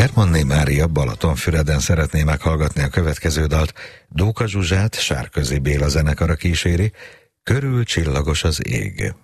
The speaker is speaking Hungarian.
Hermanné Mária Balatonfüreden szeretné meghallgatni a következő dalt. Dóka Zsuzsát Sárközi Béla zenekara kíséri, Körül csillagos az ég.